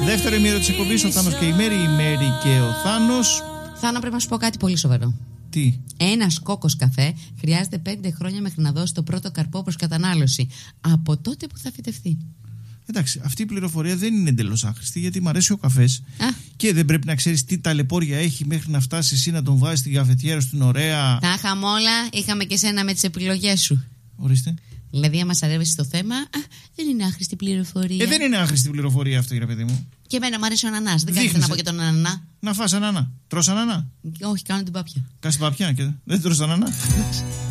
Δεύτερο ημίρο της εκπομπής, ο Θάνος και η Μέρη, η Μέρη και ο Θάνος. Θάνο, πρέπει να σου πω κάτι πολύ σοβαρό. Τι? Ένας κόκκος καφέ χρειάζεται 5 χρόνια μέχρι να δώσει το πρώτο καρπό προς κατανάλωση. Από τότε που θα φυτευτεί. Εντάξει, αυτή η πληροφορία δεν είναι εντελώς άχρηστη, γιατί μου αρέσει ο καφές και δεν πρέπει να ξέρεις τι ταλαιπώρια έχει μέχρι να φτάσει εσύ να τον βάζεις στην καφετιέρα στην ωραία. Τα είχαμε όλα, είχαμε και σένα με τις επιλογές σου. Ορίστε. Δηλαδή, άμα σ' αρέσει το θέμα, δεν είναι άχρηστη πληροφορία. Δεν είναι άχρηστη πληροφορία αυτό, κύριε παιδί μου. Και εμένα μου αρέσει ο ανανάς. Δεν κάνετε να πω και τον ανανά. Να φας ανανά. Τρως ανανά? Όχι, κάνω την πάπια. Κάνεις πάπια και δεν τρως ανανά.